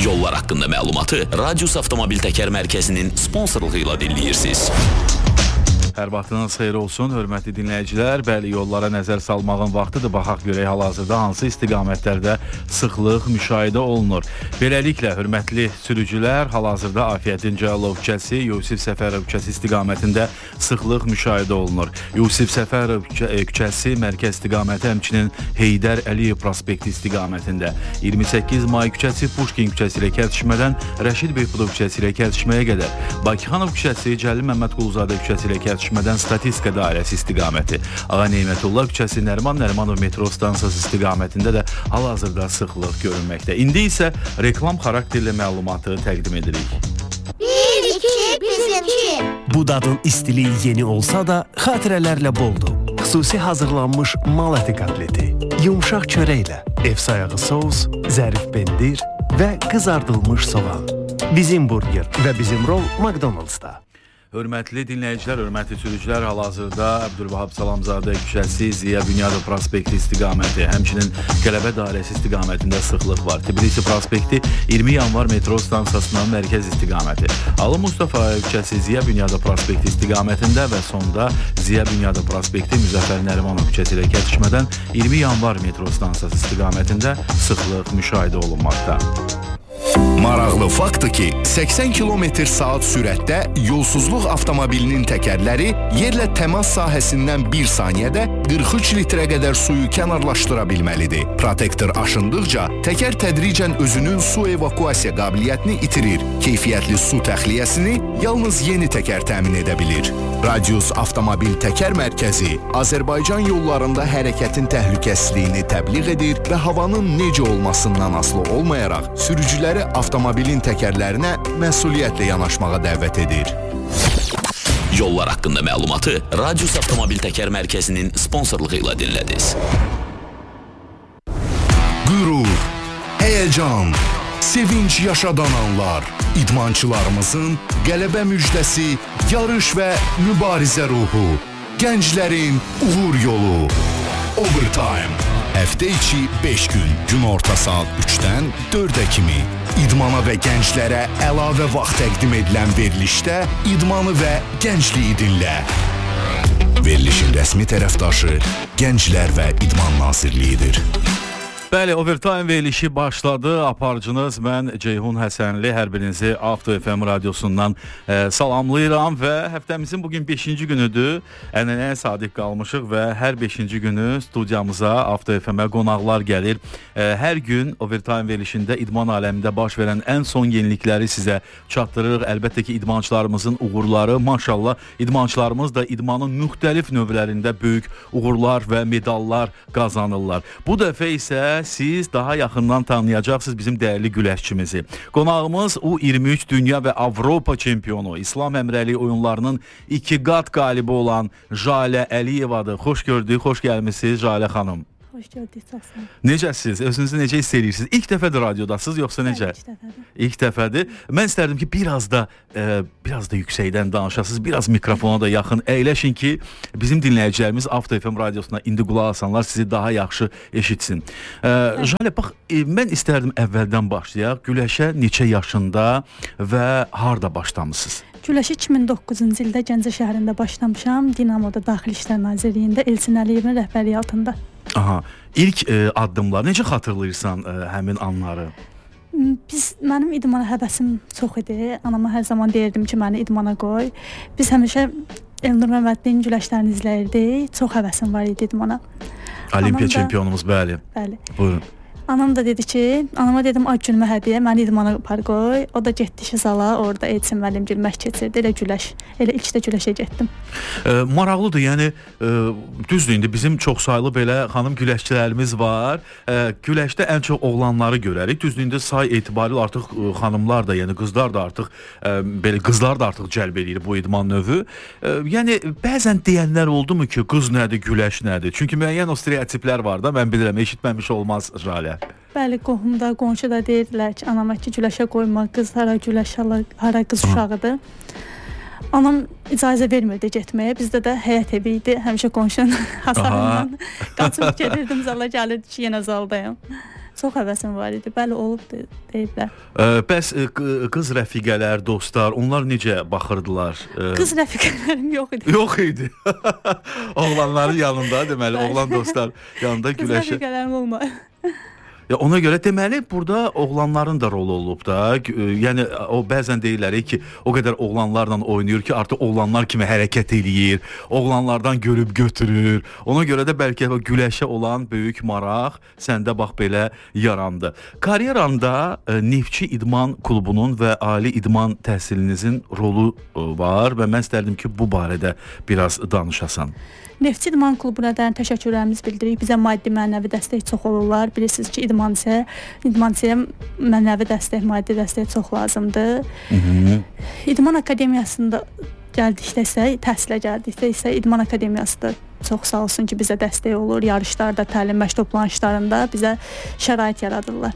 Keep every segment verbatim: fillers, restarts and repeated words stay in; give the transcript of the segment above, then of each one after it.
Yollar haqqında məlumatı Radius Avtomobil Təkər Mərkəzinin sponsorluğu ilə dinləyirsiniz. Hər vaxtınız xeyir olsun, hörmətli dinləyicilər. Bəli, yollara nəzər salmağın vaxtıdır. Baxaq görək hal-hazırda hansı istiqamətlərdə sıxlıq müşahidə olunur. Beləliklə, hörmətli sürücülər, hal-hazırda Afiyyəddin Cəlilov küçəsi, Yusif Səfərov küçəsi istiqamətində sıxlıq müşahidə olunur. Yusif Səfərov küçəsi mərkəz istiqaməti, həmçinin Heydər Əliyev prospekti istiqamətində. iyirmi səkkiz may küçəsi Puşkin küçəsi ilə kəsişmədən Rəşid Beypudov küçəsi ilə kəsişməyə qədər. Bakıxanov küçəsi Cəlil Məmmədquluzadə küçəsi ilə kəsişməyə düşmədən statistika dairəsi istiqaməti. Ağa Neymətullah küçəsi Nərman Nərmanov metro stansiyası istiqamətində də hal-hazırda sıxlıq görünməkdə. İndi isə reklam xarakterli məlumatı təqdim edirik. Bir, iki, bizimki. Bu dadın istiliyi yeni olsa da xatirələrlə boldur. Xüsusi hazırlanmış mal əti kotleti, yumşaq çörəklə, ev sayağı sos, zərif pendir və qızardılmış soğan. Bizim burger və bizim rol McDonald'sda. Hörmətli dinləyicilər, hörmətli sürücülər, hal-hazırda Əbdülvahab Salamzadə küçəsi, Ziya Bünyadov prospekti istiqaməti, həmçinin Qələbə dairəsi istiqamətində sıxlıq var. Tbilisi prospekti iyirmi yanvar metro stansiyasının mərkəz istiqaməti. Ali Mustafayev küçəsi, Ziya Bünyadov prospekti istiqamətində və sonda Ziya Bünyadov prospekti Müzəffər Nərimanov küçəsi ilə kəsişmədən iyirmi yanvar metro stansiyası istiqamətində sıxlıq müşahidə olunmaqda. Maraqlı faktdır ki, səksən kilometr saat sürətdə yolsuzluq avtomobilinin təkərləri yerlə təmas sahəsindən bir saniyədə qırx üç litrə qədər suyu kənarlaşdıra bilməlidir. Protektor aşındıqca təkər tədricən özünün su evakuasiya qabiliyyətini itirir. Keyfiyyətli su təxliyəsini yalnız yeni təkər təmin edə bilir. Radius Avtomobil Təkər Mərkəzi Azərbaycan yollarında hərəkətin təhlükəsizliyini təbliğ edir və havanın necə olmasından asılı olmayaraq sürücüləri avtomobilin təkərlərinə məsuliyyətlə yanaşmağa dəvət edir. Yollar haqqında məlumatı Radius Avtomobil Təkər Mərkəzinin sponsorluğu ilə dinlədiniz. Qürur, həyəcan, sevinç yaşadan anlar, idmançılarımızın qələbə müjdəsi, yarış və mübarizə ruhu, gənclərin uğur yolu. Overtime. Həftə içi beş gün, gün orta saat üçdən dördə kimi. İdmana və gənclərə əlavə vaxt təqdim edilən verilişdə idmanı və gəncliyi dinlə. Verilişin rəsmi tərəfdaşı Gənclər və İdman Nazirliyidir. Bəli, Overtime verilişi başladı. Aparıcınız mən Ceyhun Həsənli. Hər birinizi Avto F M radiosundan e, salamlayıram və həftəmizin bugün beşinci günüdür. Ənənəyə sadiq qalmışıq və hər beşinci günü studiyamıza Avto F M-ə qonaqlar gəlir. E, hər gün Overtime verilişində idman aləmində baş verən ən son yenilikləri sizə çatdırırıq. Əlbəttə ki, idmançılarımızın uğurları, maşallah, idmançılarımız da idmanın müxtəlif növlərində böyük uğurlar və medallar qazanırlar. Bu dəfə isə siz daha yaxından tanıyacaqsınız bizim dəyərli güləşçimizi. Qonağımız U iyirmi üç dünya və Avropa çempionu, İslam Əmrəli oyunlarının iki qat qalibi olan Jalə Əliyevadır. Xoş gördük, xoş gəlmisiniz Jalə xanım. Xoş gördük, çox sağ olun. Necəsiniz? Özünüzü necə hiss edirsiniz? İlk dəfədir radiodasınız, yoxsa necə? İlk dəfədir. İlk dəfədir. Mən istərdim ki, biraz da e, biraz da yüksəkdən danışasınız, biraz mikrofona da yaxın əyləşin ki, bizim dinləyicilərimiz Avto F M radiosuna indi qulaq asanlar sizi daha yaxşı eşitsin. E, Jalə, bax, e, mən istərdim əvvəldən başlayaq. Güləşə neçə yaşında və harda başlamısınız? Güləşə iki min doqquzuncu ildə Gəncə şəhərində başlamışam. Dinamoda Daxili İşlər Nazirliyində Elçin Əliyevin rəhbərliyi altında. Aha, ilk e, addımlar, necə xatırlayırsan e, həmin anları? Biz, mənim idmana həvəsim çox idi. Anama hər zaman deyirdim ki, məni idmana qoy. Biz həmişə Elnur Məmmədlinin güləşlərini izləyirdik. Çox həvəsim var idi idmana. Olimpiya çempionumuz, bəli. Bəli. Buyurun. Anam da dedi ki, anama dedim ay günümə hədiyyə, məni idmana apar qoy. O da getdi işə zala, orada Elçin müəllim məşq keçirdi, elə güləş. Elə ilk də güləşə getdim. E, maraqlıdır, yəni e, düzdür, indi bizim çoxsaylı belə xanım güləşçilərimiz var. E, güləşdə ən çox oğlanları görərik. Düzdür, indi say etibarilə artıq e, xanımlar da, yəni qızlar da artıq e, belə qızlar da artıq cəlb edir bu idman növü. E, yəni bəzən deyənlər oldu mu ki, qız nədir, güləş nədir? Çünki müəyyən o stereotiplər var da, mən bilirəm, eşitməmiş olmaz Jalə. Bəli, qohumda, qonşuda deyirdilər ki, anama ki, güləşə qoyma, qız hara güləş, hara qız uşağıdır. Anam icazə vermirdi getməyə. Bizdə də həyət evi idi. Həmişə qonşunun hasarından qaçıb gedirdim zala, gəlirdi ki, yenə zaldayım. Çox həvəsim var idi. Bəli, olub deyiblər. Ə, bəs ə, qız rəfiqələr, dostlar, onlar necə baxırdılar? Ə, Qız rəfiqələrim yox idi. Yox idi. Oğlanların yanında, deməli, oğlan dostlar yanında Qız güləşir. rəfiqələrim olmadı. Ya ona görə deməli burada oğlanların da rolu olub da. Yəni o bəzən deyirlər ki, o qədər oğlanlarla oynayır ki, artıq oğlanlar kimi hərəkət eləyir, oğlanlardan görüb götürür. Ona görə də bəlkə o güləşə olan böyük maraq səndə bax belə yarandı. Karyeranda e, Neftçi İdman Klubunun və ali idman təhsilinizin rolu e, var və mən istərdim ki, bu barədə biraz danışasan. Neftçi İdman Klubuna da təşəkkürlərimizi bildiririk. Bizə maddi, mənəvi dəstək çox olurlar. Bilirsiniz ki, idmançıya, idmançıya mənəvi dəstək, maddi dəstək çox lazımdır. Hı -hı. İdman Akademiyasında gəldikdə isə, təhsilə gəldikdə isə İdman Akademiyası da çox sağ olsun ki, bizə dəstək olur. Yarışlarda, təlim məşq toplanışlarında bizə şərait yaradırlar.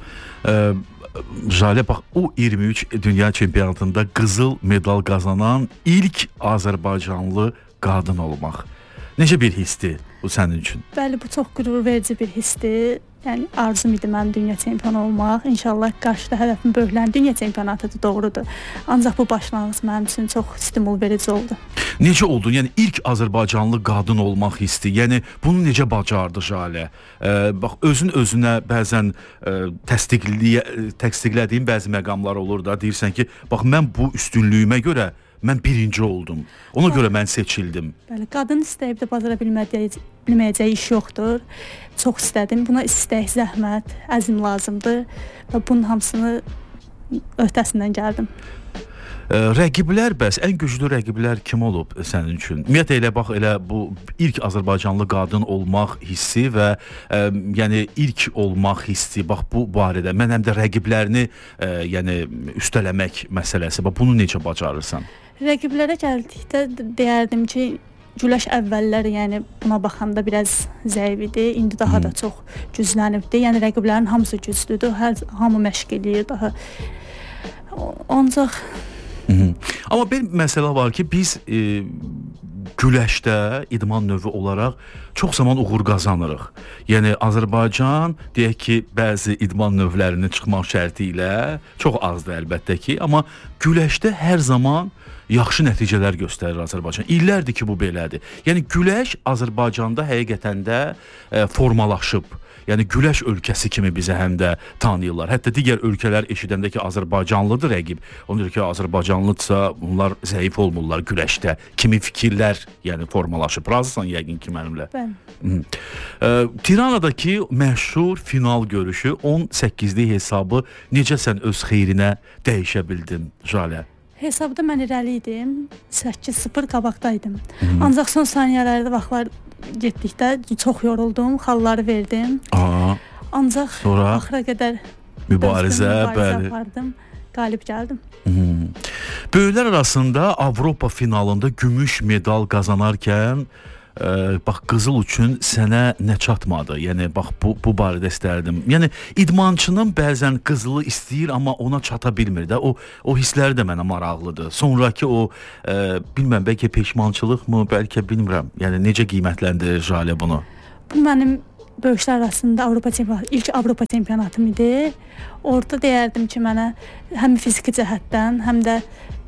Ə Jalə, bax, o iyirmi üç dünya çempionatında qızıl medal qazanan ilk Azərbaycanlı qadın olmaq. Necə bir hissdir bu sənin üçün? Bəli, bu çox qürur verici bir hissdir. Yəni arzum idi mənim dünya çempionu olmaq. İnşallah qarşıda hədəfim böyüklərin dünya çempionatıdır, doğrudur. Ancaq bu başlanğıc mənim üçün çox stimul verici oldu. Necə oldu? Yəni ilk Azərbaycanlı qadın olmaq hissi. Yəni bunu necə bacardı Jalə? Ee, bax özün özünə bəzən e, təsdiqləyə təsdiqlədiyin bəzi məqamlar olur da. Deyirsən ki, bax mən bu üstünlüyümə görə mən birinci oldum. Ona görə mən seçildim. Bəli, qadın istəyib də bacara bilməyəcəyi, bilməyəcəyi iş yoxdur. Çox istədim. Buna istək, zəhmət, əzm lazımdır və bunun hamısını öhdəsindən gəldim. Ə, rəqiblər bəs, ən güclü rəqiblər kim olub sənin üçün? Ümumiyyətlə elə bax, elə bu ilk Azərbaycanlı qadın olmaq hissi və ə, yəni ilk olmaq hissi, bax bu barədə mən həm də rəqiblərini ə, yəni üstələmək məsələsi, bax bunu necə bacarırsan? Rəqiblərə gəldikdə deyərdim ki, güləş əvvəlləri, yəni buna baxanda biraz zəif idi. İndi daha hmm. da çox güclənibdi. Yəni rəqiblərin hamısı güclüdür. Hər hamı məşq eləyir daha. Ancaq Hı -hı. Amma bir məsələ var ki, biz e, güləşdə idman növü olaraq çox zaman uğur qazanırıq. Yəni Azərbaycan deyək ki, bəzi idman növlərinin çıxmaq şərti ilə çox azdır əlbəttə ki, amma güləşdə hər zaman yaxşı nəticələr göstərir Azərbaycan. İllərdir ki, bu belədir. Yəni güləş Azərbaycanda həqiqətən də e, formalaşıb. Yəni güləş ölkəsi kimi bizə həm də tanıyırlar. Hətta digər ölkələr eşidəndə ki, Azərbaycanlıdır rəqib. Onu deyir ki, Azərbaycanlıdsa bunlar zəif olmurlar güləşdə. Kimi fikirlər, yəni formalaşıb. Razısan yəqin ki mənimlə. Bəli. E, Tiranadakı məşhur final görüşü on səkkizlik hesabı necə sən öz xeyrinə dəyişə bildin Jalə? Hesabda mən irəli idim. səkkiz sıfır qabaqdaydım. Hı -hı. Ancaq son saniyələrdə vaxtlar getdikdə çox yoruldum, xalları verdim. Aha. Ancaq sonra axıra qədər mübarizə, mübarizə bəli. Apardım, qalib gəldim. Hmm. Böyüklər arasında Avropa finalında gümüş medal qazanarkən e, bax qızıl üçün sənə nə çatmadı? Yəni bax bu bu barədə istərdim. Yəni idmançının bəzən qızılı istəyir, amma ona çata bilmir də. O o hissləri də mənə maraqlıdır. Sonrakı o e, bilməm, bəlkə peşmançılıqmı, bəlkə bilmirəm. Yəni necə qiymətləndirir Jalə bunu? Bu mənim böyüklər arasında Avropa çempionatı, ilk Avropa çempionatım idi. Orada deyərdim ki, mənə həm fiziki cəhətdən, həm də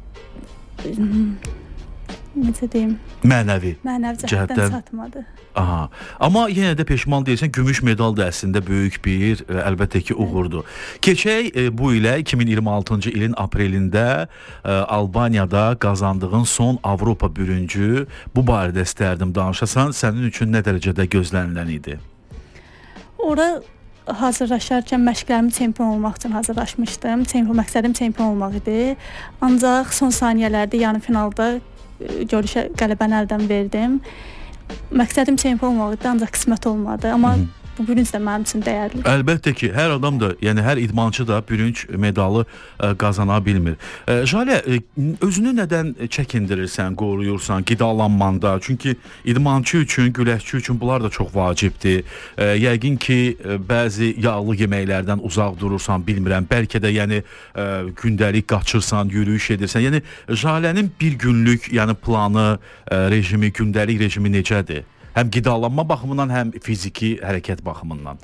necə deyim? Mənəvi. Mənəvi cəhətdən çatmadı. Aha. Amma yenə də peşman deyilsən, gümüş medal da əslində böyük bir, e, əlbəttə ki, uğurdur. Keçək e, bu ilə iki min iyirmi altıncı ilin aprelində e, Albaniyada qazandığın son Avropa bürüncü, bu barədə istərdim danışasan, sənin üçün nə dərəcədə gözlənilən idi? Ora hazırlaşarkən məşqlərimi çempion olmaq üçün hazırlaşmışdım. Çempion məqsədim çempion olmaq idi. Ancaq son saniyələrdə yarı finalda görüşə qələbəni əldən verdim. Məqsədim çempion olmaq idi, ancaq qismət olmadı. Amma Hı-hı. bu bürünc də mənim üçün dəyərli. Əlbəttə ki, hər adam da, yəni hər idmançı da bürünc medalı ə, qazana bilmir. Ə, Jalə, ə, özünü nədən çəkindirirsən, qoruyursan qidalanmanda? Çünki idmançı üçün, güləşçi üçün bunlar da çox vacibdir. Ə, yəqin ki, ə, bəzi yağlı yeməklərdən uzaq durursan, bilmirəm. Bəlkə də yəni ə, gündəlik qaçırsan, yürüyüş edirsən. Yəni Jalənin bir günlük, yəni planı, ə, rejimi, gündəlik rejimi necədir? Həm qidalanma baxımından, həm fiziki hərəkət baxımından.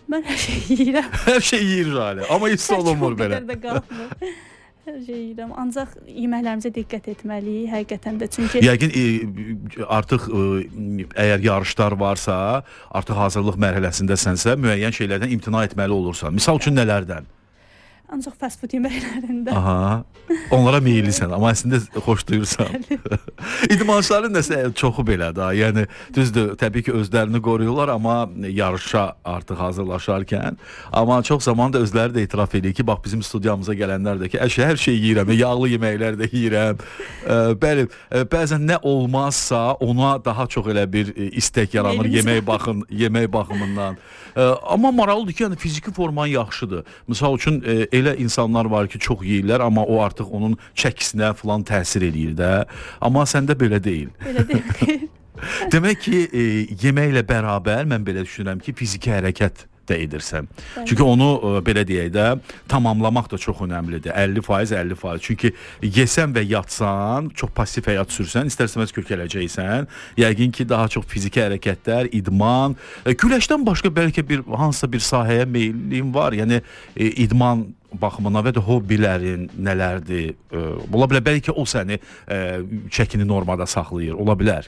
Mən hər şey yeyirəm. Hər şey yeyir Jale, amma hiss olunmur O belə. qədər də qalmır. Hər şey yeyirəm. Ancaq yeməklərimizə diqqət etməliyik həqiqətən də. Çünki Yəqin e, artıq e, əgər yarışlar varsa, artıq hazırlıq mərhələsindəsənsə, müəyyən şeylərdən imtina etməli olursan. Misal üçün nələrdən? ancaq fast food yeməklərində. Aha. Onlara meyillisən, amma əslində xoşlayırsan. İdmançıların nəsə çoxu belə də. Yəni düzdür, təbii ki, özlərini qoruyurlar, amma yarışa artıq hazırlaşarkən, amma çox zaman da özləri də etiraf edir ki, bax bizim studiyamıza gələnlər də ki, əşya hər şey yeyirəm, yağlı yeməklər də yeyirəm. E, bəli, e, bəzən nə olmazsa ona daha çox elə bir e, istək yaranır yemək baxım, yemək baxımından. E, amma maraqlıdır ki, yəni fiziki forman yaxşıdır. Məsəl üçün e, elə insanlar var ki, çox yeyirlər, amma o artıq onun çəkisinə falan təsir eləyir də. Amma səndə belə deyil. Belə deyil. Demək ki, e, yeməklə bərabər mən belə düşünürəm ki, fiziki hərəkət də edirsən. Bəli. Çünki onu e, belə deyək də tamamlamaq da çox önəmlidir. əlli faiz əlli faiz. Çünki yesən və yatsan, çox pasiv həyat sürsən, istərsəməz kökələcəksən. Yəqin ki, daha çox fiziki hərəkətlər, idman, e, güləşdən başqa bəlkə bir hansısa bir sahəyə meylliyin var. Yəni e, idman baxımına və də hobbilərin nələrdir? E, ola bilər bəlkə o səni e, çəkini normada saxlayır. Ola bilər.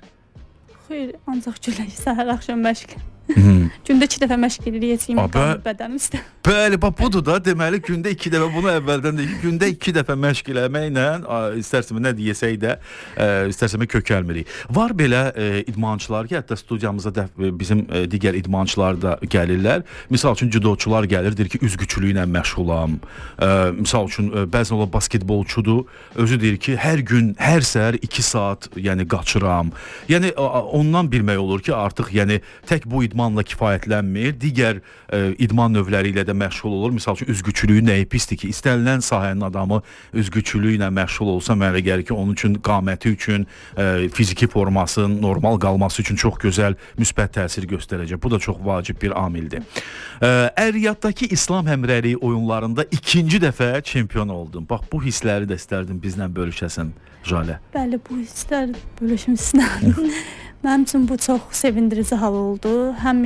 Xeyr, ancaq güləş, səhər axşam məşq. Gündə iki dəfə məşq edirik, heç yemək qalmır bədənim üstə. Bəli, bax budur da, deməli gündə iki dəfə, bunu əvvəldən deyək, gündə iki dəfə məşq eləməklə istərsəmə nə deyəsək də, istərsəmə kökəlmirik. Var belə e, idmançılar ki, hətta studiyamıza da bizim e, digər idmançılar da gəlirlər. Misal üçün judoçular gəlir, deyir ki, üzgüçülüyü ilə məşğulam. E, misal üçün e, bəzən o basketbolçudur, özü deyir ki, hər gün, hər səhər iki saat, yəni qaçıram. Yəni ondan bilmək olur ki, artıq yəni tək bu idmanla kifayətlənmir, digər e, idman növləri ilə də məşğul olur. Misal üçün üzgüçülüyü nəyi pisdir ki, istənilən sahənin adamı üzgüçülüyü ilə məşğul olsa, mənə gəlir ki, onun üçün qaməti üçün, e, fiziki formasının normal qalması üçün çox gözəl müsbət təsir göstərəcək. Bu da çox vacib bir amildir. E, Əriyyatdakı İslam həmrəyliyi oyunlarında ikinci dəfə çempion oldun. Bax, bu hissləri də istərdim bizlə bölüşəsən, Jalə. Bəli, bu hisslər bölüşüm istərdim. Mənim üçün bu çox sevindirici hal oldu. Həm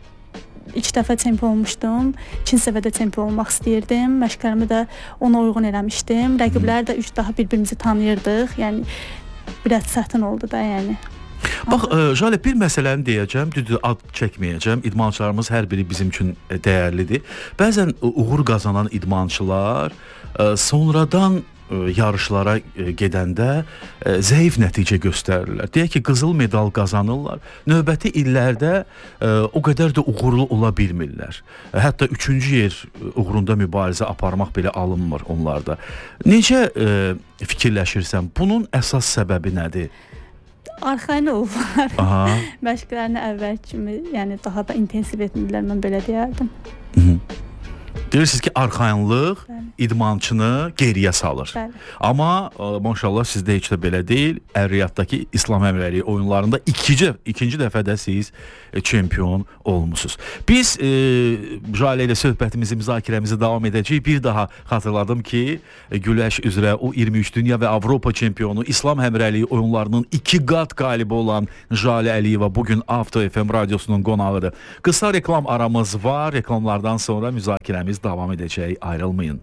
İlk dəfə çempion olmuşdum. İkinci səviyyədə çempion olmaq istəyirdim. Məşqlərimi də ona uyğun eləmişdim. Rəqiblər də üç daha bir-birimizi tanıyırdıq. Yəni biraz çətin oldu da, yəni. Bax, e, Jalə, bir məsələni deyəcəm, düzdür, ad çəkməyəcəm. İdmançılarımız hər biri bizim üçün e, dəyərlidir. Bəzən e, uğur qazanan idmançılar e, sonradan yarışlara gedəndə zəif nəticə göstərirlər. Deyək ki, qızıl medal qazanırlar. Növbəti illərdə o qədər də uğurlu ola bilmirlər. Hətta üçüncü yer uğrunda mübarizə aparmaq belə alınmır onlarda. Necə fikirləşirsən? Bunun əsas səbəbi nədir? Arxayın olurlar. Aha. Məşqlərini əvvəl kimi, yəni daha da intensiv etmirlər, mən belə deyərdim. Hı-hı. Deyirsiniz ki, arxayınlıq Bəli. idmançını geriyə salır. Bəli. Amma maşallah sizdə heç də belə deyil. Əriyyatdakı İslam həmrəyliyi oyunlarında ikinci, ikinci dəfədə siz e, çempion olmusunuz. Biz e, Jalə ilə söhbətimizi, müzakirəmizi davam edəcəyik. Bir daha xatırladım ki, e, güləş üzrə o iyirmi üç dünya və Avropa çempionu İslam həmrəyliyi oyunlarının iki qat qalibi olan Jalə Əliyeva bugün Avto F M radiosunun qonağıdır. Qısa reklam aramız var. Reklamlardan sonra müzakirəmiz davam edəcək. Ayrılmayın.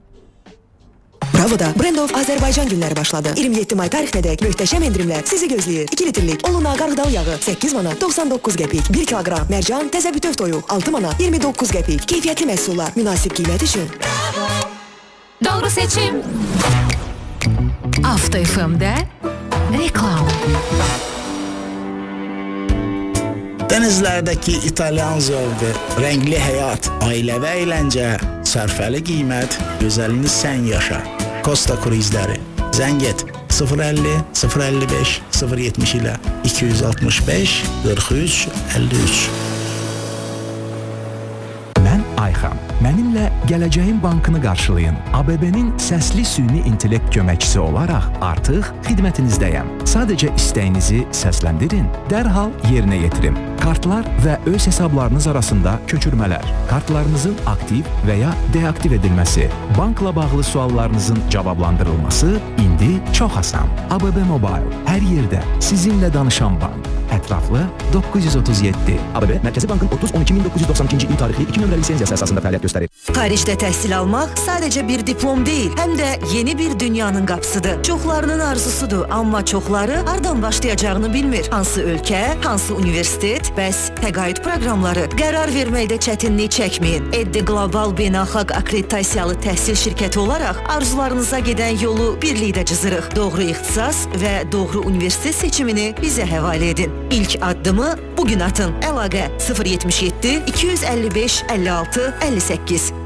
Bravo'da Brand of Azərbaycan günləri başladı. iyirmi yeddi may tarixinədək möhtəşəm endirimlər sizi gözləyir. iki litrlik Oluna qarğıdal yağı səkkiz manat doxsan doqquz qəpik, bir kiloqram mərcan təzə bütöv toyuq altı manat iyirmi doqquz qəpik. Keyfiyyətli məhsullar münasib qiymət üçün. Doğru seçim. Avto F M'də reklam. Dənizlərdəki İtalyan zövqü, rəngli həyat, ailəvi əyləncə, sərfəli qiymət, gözəlini sən yaşa. Costa Cruizləri. Zəng et sıfır əlli sıfır əlli beş sıfır yetmiş ilə iki yüz altmış beş qırx üç əlli üç. Mən Ayxan. Mənimlə Gələcəyin Bankını qarşılayın. A B B-nin səsli süni intellekt köməkçisi olaraq artıq xidmətinizdəyəm. Sadəcə istəyinizi səsləndirin, dərhal yerinə yetirim. Kartlar və öz hesablarınız arasında köçürmələr, kartlarınızın aktiv və ya deaktiv edilməsi, bankla bağlı suallarınızın cavablandırılması indi çox asan. A B B Mobile hər yerdə sizinlə danışan bank. Ətraflı doqquz yüz otuz yeddi. A B B Mərkəzi Bankın otuz on iki min doqquz yüz doxsan ikinci il tarixli iki nömrəli lisenziyası əsasında fəaliyyət göstərir. Xaricdə təhsil almaq sadəcə bir diplom deyil, həm də yeni bir dünyanın qapısıdır. Çoxlarının arzusudur, amma çoxları hardan başlayacağını bilmir. Hansı ölkə, hansı universitet, bəs təqaüd proqramları. Qərar verməkdə çətinlik çəkməyin. Eddi Global Beynəlxalq Akkreditasiyalı təhsil şirkəti olaraq arzularınıza gedən yolu birlikdə cızırıq. Doğru ixtisas və doğru universitet seçimini bizə həvalə edin. İlk addımı bugün atın. Əlaqə sıfır yetmiş yeddi iki yüz əlli beş əlli altı əlli səkkiz.